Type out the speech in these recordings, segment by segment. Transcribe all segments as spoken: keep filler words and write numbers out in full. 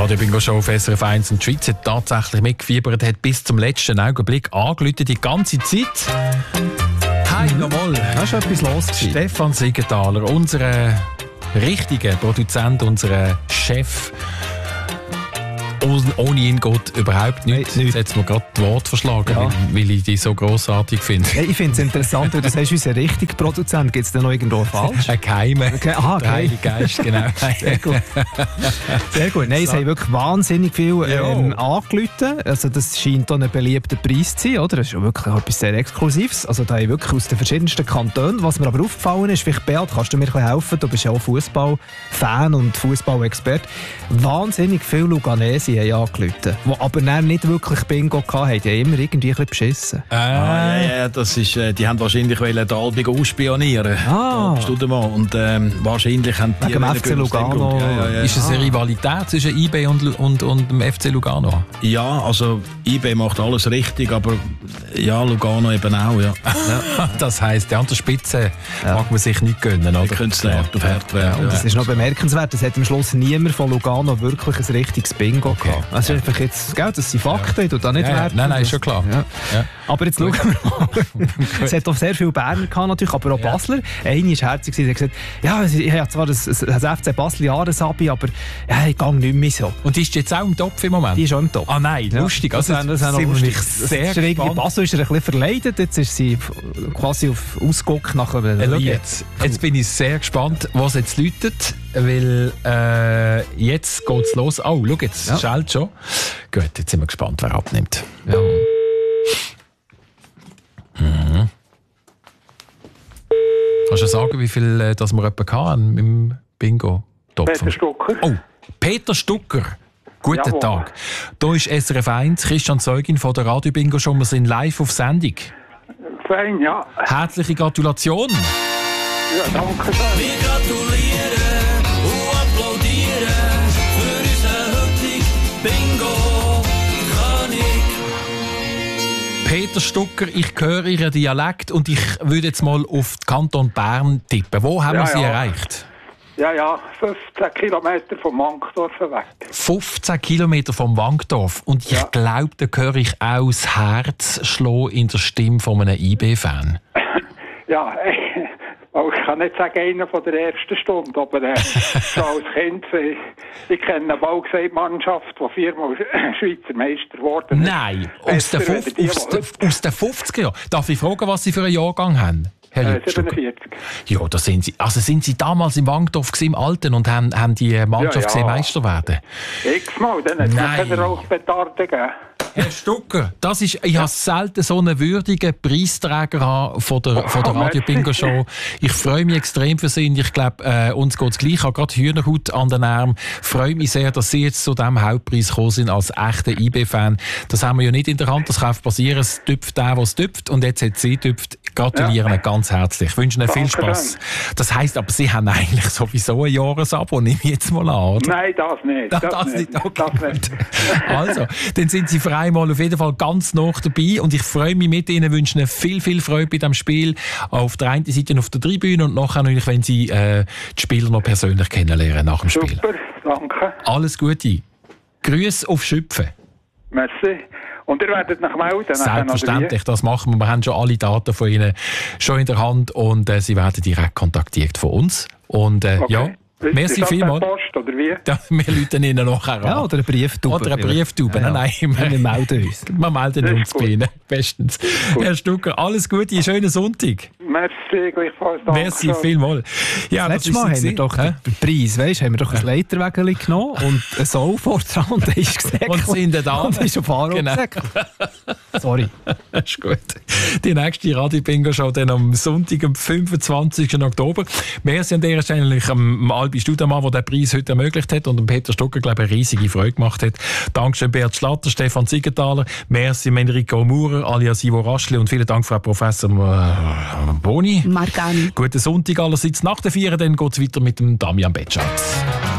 Radio Bingo Show auf S R F eins und die Schweiz hat tatsächlich mitgefiebert, hat bis zum letzten Augenblick angerufen, die ganze Zeit. Hi, nochmal. Da ist schon etwas los gewesen. Stefan Siegenthaler, unser richtiger Produzent, unser Chef. Ohne ihn geht überhaupt nichts. Jetzt hat mir gerade das Wort verschlagen, ja. weil, weil ich dich so grossartig finde. Hey, ich finde es interessant, weil du sagst, unser richtiger Produzent. Gibt es denn noch irgendwo falsch? Ein Geheimer. Okay. Aha, der Heilige Geist, genau. Sehr gut. Sehr gut. Nein, so. Sie haben wirklich wahnsinnig viel ähm, angerufen. Also das scheint auch ein beliebter Preis zu sein, oder? Das ist wirklich etwas sehr Exklusives. Also da haben wirklich aus den verschiedensten Kantonen. Was mir aber aufgefallen ist, vielleicht Beat, kannst du mir ein bisschen helfen? Du bist ja auch Fußball-Fan und Fußball-Experte. Wahnsinnig viele Luganesi haben angerufen, die aber dann nicht wirklich Bingo hatten. Die haben immer irgendwie ein bisschen beschissen. Ah, ja, ja, das ist, äh, die haben wahrscheinlich den Albigo ausspionieren. Ah. Und ähm, wahrscheinlich haben die... Wegen dem F C Lugano. Ja, ja, ja. Ist es eine Rivalität zwischen I B und, und, und dem F C Lugano? Ja, also I B macht alles richtig, aber ja, Lugano eben auch, ja. ja. Das heisst, an der Spitze ja. mag man sich nicht gönnen, oder? können es hart auf hart werden. Ja, und das ist noch bemerkenswert, es hat am Schluss niemand von Lugano wirklich ein richtiges Bingo okay. gehabt. Also einfach jetzt, gell, das sind Fakten, ja. da nicht ja, werten. Nein, nein, ist schon klar. Ja. Ja. Aber jetzt schauen wir mal. Es hat auch sehr viele Berner gehabt, natürlich, aber auch ja. Basler. Eine war herzig, sie hat gesagt, ja, ich habe zwar das, das F C Basel Jahresabi, aber ja, ich gehe nicht mehr so. Und die ist jetzt auch im Topf im Moment? Die ist auch im Topf. Ah nein, ja. lustig. Also, das, das, das sind lustig. Sehr ist gespannt. Basel ist ein bisschen verleidet, jetzt ist sie quasi auf Ausguck nach einem äh, jetzt. jetzt bin ich sehr gespannt, was jetzt läutet, weil äh, jetzt geht es los. Oh, schau, jetzt ja. schallt schon. Gut, jetzt sind wir gespannt, wer abnimmt. Ja. Mhm. Kannst du sagen, wie viel äh, das wir etwa hatten im Bingo-Topf? Peter Stucker. Oh, Peter Stucker. Guten Jawohl. Tag. Hier ist S R F eins, Christian Zeugin von der Radio Bingo Show. Wir sind live auf Sendung. Fein, ja. Herzliche Gratulation. Ja, danke schön. Wir gratulieren und applaudieren für unseren heutigen Bingo-König. Peter Stucker, ich höre Ihren Dialekt und ich würde jetzt mal auf den Kanton Bern tippen. Wo haben ja, wir Sie ja. erreicht? Ja, ja, fünfzehn Kilometer vom Wankdorf weg. fünfzehn Kilometer vom Wankdorf. Und ich ja. glaube, da höre ich auch das Herz schlagen in der Stimme von einem I B-Fan. Ja, ich kann nicht sagen, einer von der ersten Stunde, aber äh, schon als Kind, ich, ich kenne eine Baugesellschaft, die viermal Schweizer Meister geworden ist. Nein, aus den, fünf, die, aus, de, aus den fünfziger Jahren. Darf ich fragen, was Sie für einen Jahrgang haben? Herr äh, siebenundvierzig. Ja, da sind Sie. Also sind Sie damals im Wankdorf im Alten und haben, haben die Mannschaft ja, ja. Meister werden? X-mal, dann hat es keine Rauchpetarde gegeben. Herr Stucker, das ist, ich ja. habe selten so einen würdigen Preisträger von der, von der Radio Bingo Show. Ich freue mich extrem für Sie und ich glaube, äh, uns geht es gleich. Ich habe gerade Hühnerhaut an den Armen. Ich freue mich sehr, dass Sie jetzt zu diesem Hauptpreis gekommen sind als echter I B-Fan. Das haben wir ja nicht in der Hand, das kann passieren. Es tüpft der, was tüpft und jetzt hat sie tüpft. Gratulieren ja. ganz herzlich. Ich wünsche Ihnen viel Spass. Das heisst aber, Sie haben eigentlich sowieso ein Jahresabo, nehme ich jetzt mal an, oder? Nein, das nicht. Das, das nicht. nicht. Okay, das nicht. Also, dann sind Sie für einmal auf jeden Fall ganz nah dabei und ich freue mich mit Ihnen, wünsche Ihnen viel, viel Freude bei diesem Spiel. Auf der einen Seite auf der Tribüne und nachher natürlich, wenn Sie äh, die Spieler noch persönlich kennenlernen nach dem Super, Spiel. Super, danke. Alles Gute. Grüße auf Schüpfen. Merci. Und ihr werdet nach melden? Selbstverständlich, das machen wir. Wir haben schon alle Daten von Ihnen schon in der Hand und äh, Sie werden direkt kontaktiert von uns. Und äh, okay. ja, ist, merci ist vielmals. Post oder wie? Ja, wir rufen Ihnen nachher an. Ja, oder eine Brieftube. Oder eine Brieftube. Ja, ja. Nein, wir, wir melden uns. Wir melden uns bei Ihnen. Bestens. Herr Stucker, alles Gute, einen schönen Sonntag. Merci, gleichfalls. Danke. Merci vielmals. Ja, das letzte Mal haben wir doch den Preis, weißt, haben wir doch ein Leiterwägel genommen und ein Soul vor dran und der ist gesäckelt. Und sind da. Und ist auf Fahrer genau. Sorry. Das ist gut. Die nächste Radio Bingo Show dann am Sonntag, am fünfundzwanzigsten Oktober. Merci an dieser Stelle eigentlich am Albi Studermann, der den Preis heute ermöglicht hat und dem Peter Stucker, glaube ich, eine riesige Freude gemacht hat. Dankeschön Bert Schlatter, Stefan Siegenthaler, merci Enrico Maurer, alias Ivo Raschli und vielen Dank Frau Professor äh, Boni. Marcani. Guten Sonntag allerseits. Nach der Vier dann geht es weiter mit dem Damian Betschatz.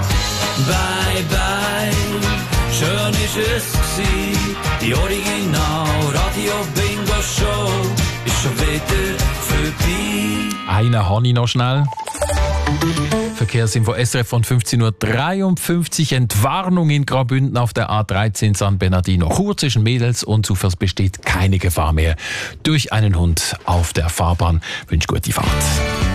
Bye, bye, schön ist es gewesen. Die Original Radio Bingo Show ist schon wieder vorbei. Einen habe ich noch schnell. Für Verkehrsinfo S R F von fünfzehn Uhr dreiundfünfzig. Entwarnung in Graubünden auf der A dreizehn San Bernardino. Chur zwischen Mädels und Zufers besteht keine Gefahr mehr durch einen Hund auf der Fahrbahn. Wünsche gute Fahrt.